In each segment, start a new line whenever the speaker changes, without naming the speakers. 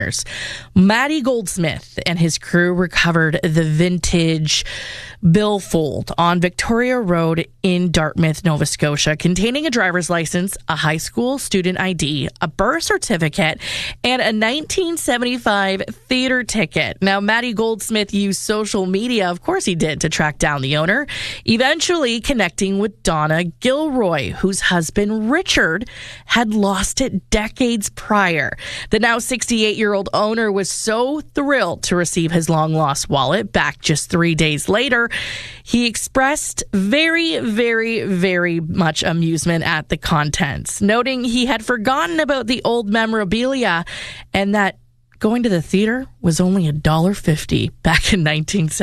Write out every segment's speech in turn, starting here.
Matty Goldsmith and his crew recovered the vintage billfold on Victoria Road in Dartmouth, Nova Scotia, containing a driver's license, a high school student ID, a birth certificate, and a 1975 theater ticket. Now, Matty Goldsmith used social media, of course he did, to track down the owner, eventually connecting with Donna Gilroy, whose husband Richard had lost it decades prior. The now 68-year-old owner was so thrilled to receive his long-lost wallet back just 3 days later. He expressed very, very, very much amusement at the contents, noting he had forgotten about the old memorabilia and that going to the theater was only $1.50 back in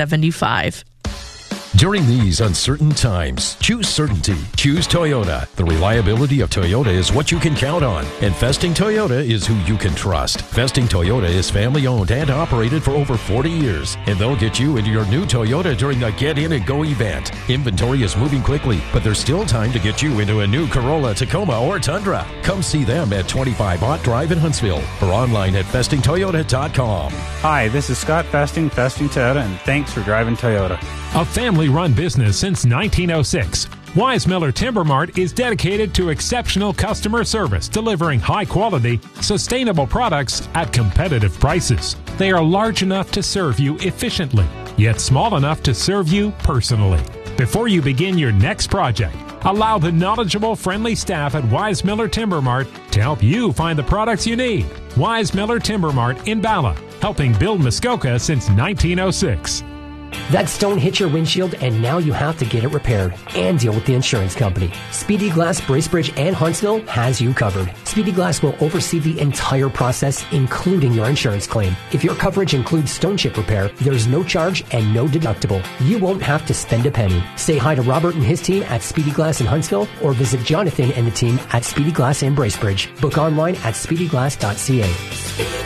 1975.
During these uncertain times, choose certainty. Choose Toyota. The reliability of Toyota is what you can count on, and Festing Toyota is who you can trust. Festing Toyota is family-owned and operated for over 40 years, and they'll get you into your new Toyota during the Get In and Go event. Inventory is moving quickly, but there's still time to get you into a new Corolla, Tacoma, or Tundra. Come see them at 25 Ott Drive in Huntsville or online at festingtoyota.com.
Hi, this is Scott Festing, Festing Toyota, and thanks for driving Toyota.
A family-run business since 1906, Weismiller Timber Mart is dedicated to exceptional customer service, delivering high-quality, sustainable products at competitive prices. They are large enough to serve you efficiently, yet small enough to serve you personally. Before you begin your next project, allow the knowledgeable, friendly staff at Weismiller Timber Mart to help you find the products you need. Weismiller Timber Mart in Bala, helping build Muskoka since 1906.
That stone hit your windshield and now you have to get it repaired and deal with the insurance company. Speedy Glass, Bracebridge, and Huntsville has you covered. Speedy Glass will oversee the entire process, including your insurance claim. If your coverage includes stone chip repair, there's no charge and no deductible. You won't have to spend a penny. Say hi to Robert and his team at Speedy Glass in Huntsville or visit Jonathan and the team at Speedy Glass in Bracebridge. Book online at speedyglass.ca.